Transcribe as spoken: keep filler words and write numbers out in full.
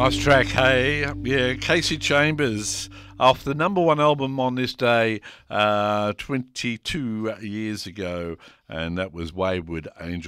Nice track, hey? Yeah, Casey Chambers off the number one album on this day uh, twenty-two years ago, and that was Wayward Angel.